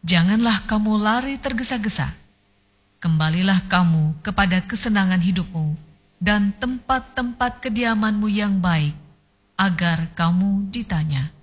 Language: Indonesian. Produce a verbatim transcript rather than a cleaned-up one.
Janganlah kamu lari tergesa-gesa. Kembalilah kamu kepada kesenangan hidupmu dan tempat-tempat kediamanmu yang baik, agar kamu ditanya.